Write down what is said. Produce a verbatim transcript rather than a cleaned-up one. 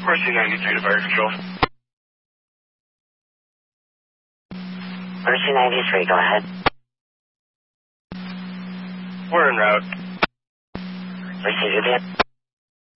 Mercy ninety-three to fire control. Mercy ninety-three, go ahead. We're en route. Receive you, Ben.